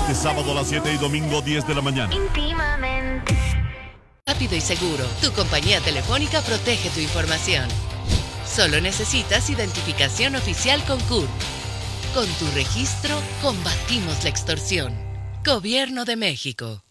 Este sábado a las 7 y domingo 10 de la mañana. Íntimamente. Rápido y seguro, tu compañía telefónica protege tu información. Solo necesitas identificación oficial con CURP. Con tu registro, combatimos la extorsión. Gobierno de México.